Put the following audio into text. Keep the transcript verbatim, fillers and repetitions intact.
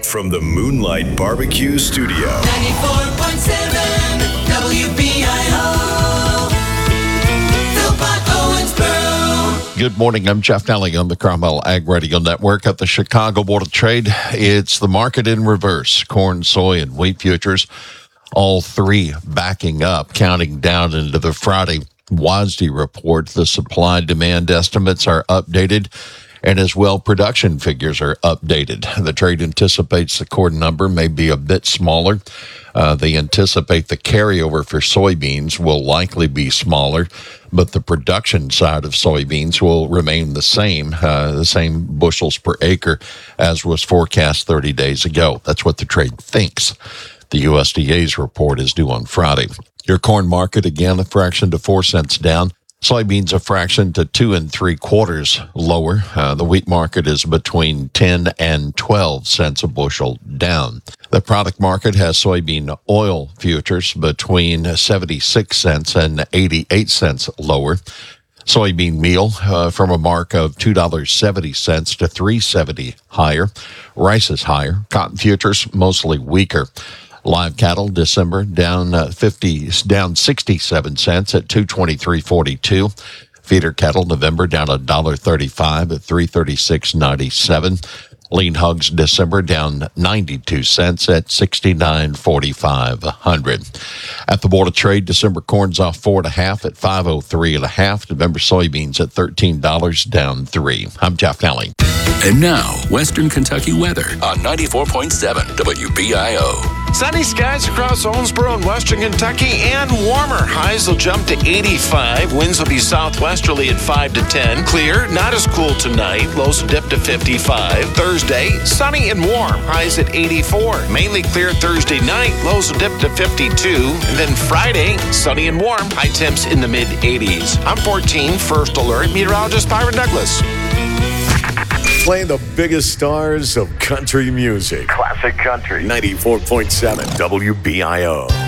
from the Moonlight Barbecue Studio. ninety-four point seven W B I O. Philpott Owensboro. Good morning. I'm Jeff Nally on the Cromwell Ag Radio Network at the Chicago Board of Trade. It's the market in reverse. Corn, soy, and wheat futures, all three backing up, counting down into the Friday W A S D report. The supply-demand estimates are updated, and as well, production figures are updated. The trade anticipates the corn number may be a bit smaller. Uh, they anticipate the carryover for soybeans will likely be smaller, but the production side of soybeans will remain the same, uh, the same bushels per acre as was forecast thirty days ago. That's what the trade thinks. The U S D A's report is due on Friday. Your corn market, again, a fraction to four cents down. Soybeans a fraction to two and three quarters lower. Uh, the wheat market is between ten and twelve cents a bushel down. The product market has soybean oil futures between seventy-six cents and eighty-eight cents lower. Soybean meal uh, from a mark of two dollars and seventy cents to three dollars and seventy cents higher. Rice is higher. Cotton futures mostly weaker. Live cattle December down uh, fifty, down sixty-seven cents at two twenty-three forty-two. Feeder cattle November down one dollar and thirty-five cents at three thirty-six ninety-seven. Lean hogs December down ninety-two cents at sixty-nine forty-five a hundred. At the Board of Trade, December corn's off four and a half at five oh three and a half. November soybeans at thirteen dollars down three. I'm Jeff Nally. And now, Western Kentucky weather on ninety-four point seven W B I O. Sunny skies across Owensboro and Western Kentucky and warmer. Highs will jump to eighty-five. Winds will be southwesterly at five to ten. Clear, not as cool tonight. Lows will dip to fifty-five. Thursday, sunny and warm. Highs at eighty-four. Mainly clear Thursday night. Lows will dip to fifty-two. And then Friday, sunny and warm. High temps in the mid eighties. I'm fourteen, First Alert meteorologist Byron Douglas. Playing the biggest stars of country music. Classic country. ninety-four point seven W B I O.